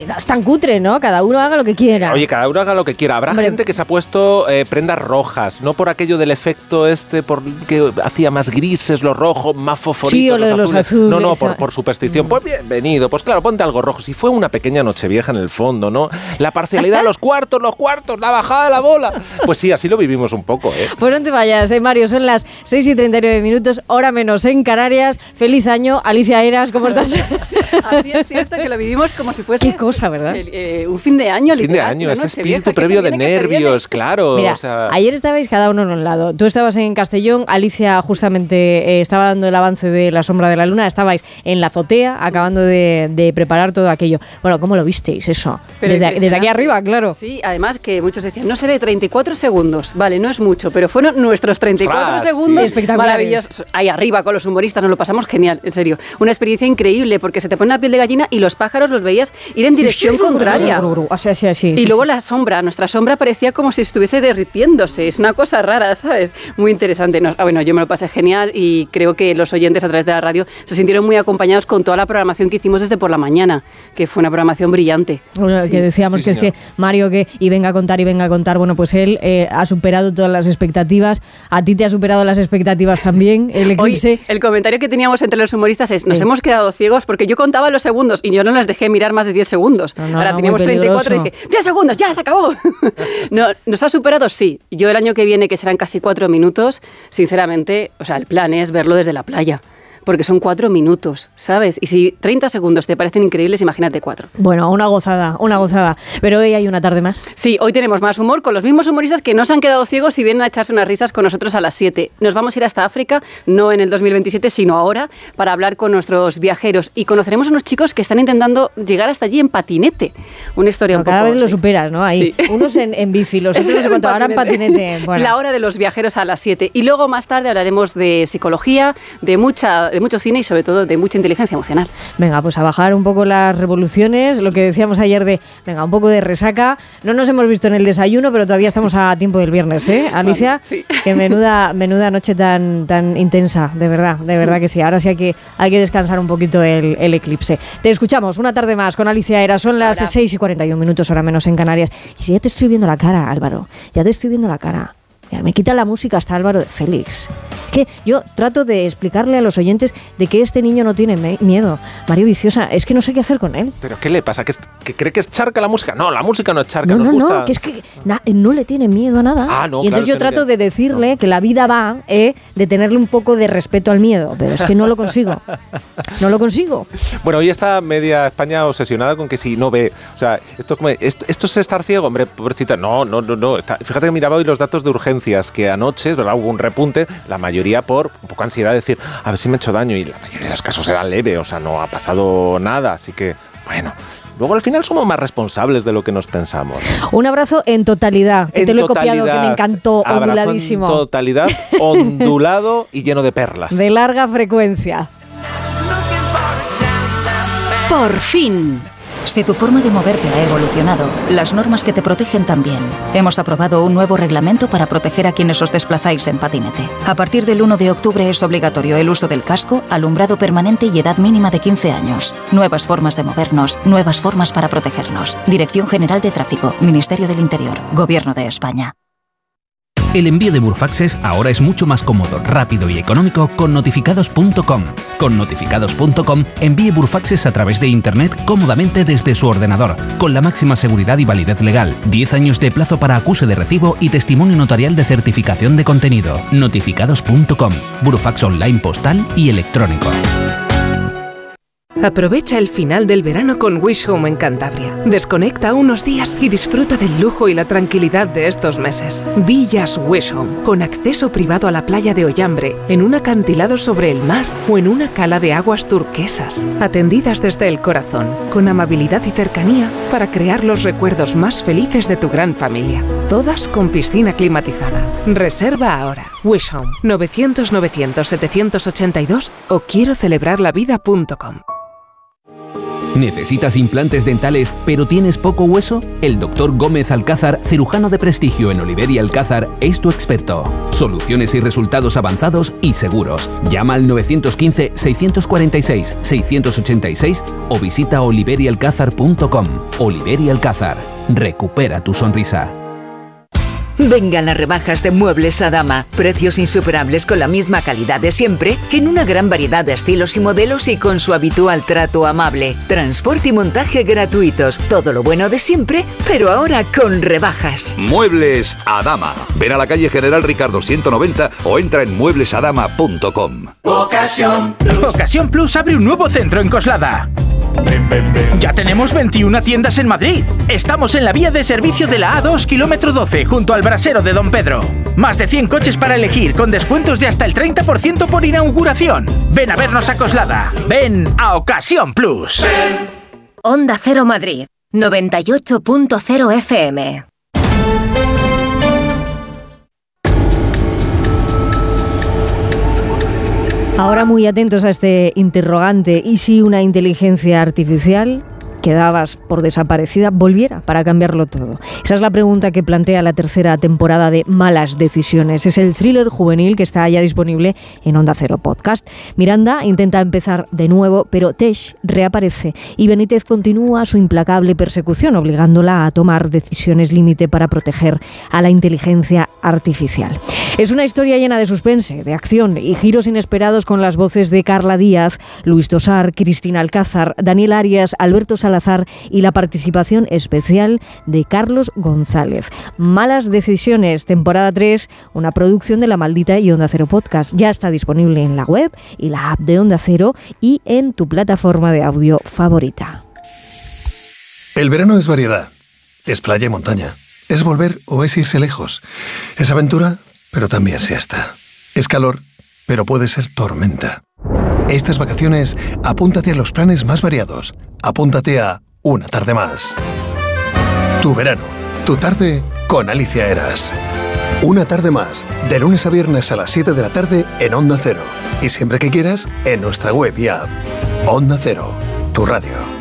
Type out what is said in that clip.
Es tan cutre, ¿no? Cada uno haga lo que quiera. Oye, cada uno haga lo que quiera. Habrá gente que se ha puesto prendas rojas, no por aquello del efecto por que hacía más grises los rojos, más fosforitos sí, o lo de los azules. No, por superstición. Pues bienvenido, pues claro, ponte algo rojo. Si fue una pequeña Nochevieja en el fondo, ¿no? La parcialidad, los cuartos, la bajada de la bola. Pues sí, así lo vivimos un poco, ¿eh? Pues no te vayas, Mario, son las 6:39, hora menos en Canarias. Feliz año, Alicia Eras, ¿cómo estás? Así es cierto que lo vivimos como si fuese... Qué cosa, ¿verdad? Un fin de año, literal. Fin de año, ese espíritu previo de nervios, claro. Mira, ayer estabais cada uno en un lado. Tú estabas en Castellón, Alicia justamente estaba dando el avance de La sombra de la luna, estabais en la azotea acabando de preparar todo aquello. Bueno, ¿cómo lo visteis eso? Desde aquí arriba, claro. Sí, además que muchos decían, no se ve 34 segundos. Vale, no es mucho, pero fueron nuestros 34 segundos maravillosos. Ahí arriba con los humoristas, nos lo pasamos genial, en serio. Una experiencia increíble porque se te pone la piel de gallina y los pájaros los veías ir en dirección contraria. Y luego la sombra, nuestra sombra parecía como si estuviese derritiéndose. Es una cosa rara, ¿sabes? Muy interesante. Bueno, yo me lo pasé genial y creo que los oyentes a través de la radio se sintieron muy acompañados con toda la programación que hicimos desde por la mañana, que fue una programación brillante. Bueno, que decíamos que señor. Es que Mario, y venga a contar, bueno, pues él ha superado todas las expectativas. A ti te ha superado las expectativas también, el eclipse. Hoy, el comentario que teníamos entre los humoristas es, nos hemos quedado ciegos porque yo contaba los segundos y yo no les dejé mirar más de 10 segundos. Ahora teníamos 34 y dije, 10 segundos, ya se acabó. No, ¿nos ha superado? Sí. Yo el año que viene, que serán casi 4 minutos, sinceramente, o sea, el plan es verlo desde la playa. Porque son 4 minutos, ¿sabes? Y si 30 segundos te parecen increíbles, imagínate 4. Bueno, una gozada. Pero hoy hay una tarde más. Sí, hoy tenemos más humor con los mismos humoristas que no se han quedado ciegos y vienen a echarse unas risas con nosotros a las 7. Nos vamos a ir hasta África, no en el 2027, sino ahora, para hablar con nuestros viajeros. Y conoceremos a unos chicos que están intentando llegar hasta allí en patinete. Una historia un poco... Cada vez lo superas, ¿no? Ahí. Sí. Unos en bici, los otros no sé cuánto, ahora en patinete. Bueno. La hora de los viajeros a las 7. Y luego más tarde hablaremos de psicología, de mucho cine y sobre todo de mucha inteligencia emocional. Venga, pues a bajar un poco las revoluciones, lo que decíamos ayer venga, un poco de resaca. No nos hemos visto en el desayuno, pero todavía estamos a tiempo del viernes, ¿eh, Alicia? Vale, sí. Que menuda noche tan intensa, de verdad que sí. Ahora sí hay que descansar un poquito el eclipse. Te escuchamos una tarde más con Alicia Eras. Son las 6:41, hora menos en Canarias. Y si ya te estoy viendo la cara, Álvaro, me quita la música hasta Álvaro de Félix. Que yo trato de explicarle a los oyentes de que este niño no tiene miedo. Mario Viciosa, es que no sé qué hacer con él. ¿Pero qué le pasa? ¿Que cree que es charca la música? No, la música no es charca, nos gusta. No, que es que no le tiene miedo a nada. No, y entonces yo trato de decirle que la vida va de tenerle un poco de respeto al miedo, pero es que no lo consigo. Bueno, hoy está media España obsesionada con que si no ve, o sea, esto es estar ciego, hombre, pobrecita. No. Fíjate que miraba hoy los datos de urgencias, que anoche, ¿verdad?, hubo un repunte, la mayoría por un poco ansiedad de decir, a ver si me he hecho daño, y la mayoría de los casos eran leve, o sea, no ha pasado nada, así que, bueno... Luego al final somos más responsables de lo que nos pensamos. Un abrazo en totalidad, que te lo he copiado, que me encantó, onduladísimo. En totalidad, ondulado y lleno de perlas. De larga frecuencia. Por fin. Si tu forma de moverte ha evolucionado, las normas que te protegen también. Hemos aprobado un nuevo reglamento para proteger a quienes os desplazáis en patinete. A partir del 1 de octubre es obligatorio el uso del casco, alumbrado permanente y edad mínima de 15 años. Nuevas formas de movernos, nuevas formas para protegernos. Dirección General de Tráfico, Ministerio del Interior, Gobierno de España. El envío de Burfaxes ahora es mucho más cómodo, rápido y económico con notificados.com. Con notificados.com envíe Burfaxes a través de Internet cómodamente desde su ordenador, con la máxima seguridad y validez legal, 10 años de plazo para acuse de recibo y testimonio notarial de certificación de contenido. Notificados.com, Burfax online postal y electrónico. Aprovecha el final del verano con Wish Home en Cantabria. Desconecta unos días y disfruta del lujo y la tranquilidad de estos meses. Villas Wish Home, con acceso privado a la playa de Ollambre, en un acantilado sobre el mar o en una cala de aguas turquesas. Atendidas desde el corazón, con amabilidad y cercanía para crear los recuerdos más felices de tu gran familia. Todas con piscina climatizada. Reserva ahora. Wish Home, 900 900 782 o quiero celebrarlavida.com. ¿Necesitas implantes dentales pero tienes poco hueso? El Dr. Gómez Alcázar, cirujano de prestigio en Oliver y Alcázar, es tu experto. Soluciones y resultados avanzados y seguros. Llama al 915-646-686 o visita oliverialcázar.com. Oliver y Alcázar. Recupera tu sonrisa. Vengan las rebajas de Muebles Adama. Precios insuperables con la misma calidad de siempre, en una gran variedad de estilos y modelos y con su habitual trato amable. Transporte y montaje gratuitos. Todo lo bueno de siempre, pero ahora con rebajas. Muebles Adama. Ven a la calle General Ricardo 190 o entra en mueblesadama.com. Ocasión Plus. Ocasión Plus abre un nuevo centro en Coslada. Ya tenemos 21 tiendas en Madrid. Estamos en la vía de servicio de la A2, kilómetro 12, junto al brasero de Don Pedro. Más de 100 coches para elegir, con descuentos de hasta el 30% por inauguración. Ven a vernos a Coslada. Ven a Ocasión Plus. Onda Cero Madrid, 98.0 FM. Ahora muy atentos a este interrogante. ¿Y si una inteligencia artificial que dabas por desaparecida volviera para cambiarlo todo? Esa es la pregunta que plantea la tercera temporada de Malas Decisiones. Es el thriller juvenil que está ya disponible en Onda Cero Podcast. Miranda intenta empezar de nuevo, pero Tesh reaparece y Benítez continúa su implacable persecución, obligándola a tomar decisiones límite para proteger a la inteligencia artificial. Es una historia llena de suspense, de acción y giros inesperados, con las voces de Carla Díaz, Luis Tosar, Cristina Alcázar, Daniel Arias, Alberto Salazar y la participación especial de Carlos González. Malas Decisiones, temporada 3, una producción de La Maldita y Onda Cero Podcast. Ya está disponible en la web y la app de Onda Cero y en tu plataforma de audio favorita. El verano es variedad. Es playa y montaña. Es volver o es irse lejos. Es aventura, pero también siesta. Es calor, pero puede ser tormenta. Estas vacaciones, apúntate a los planes más variados. Apúntate a Una Tarde Más. Tu verano, tu tarde con Alicia Eras. Una Tarde Más, de lunes a viernes a las 7 de la tarde en Onda Cero. Y siempre que quieras, en nuestra web y app. Onda Cero, tu radio.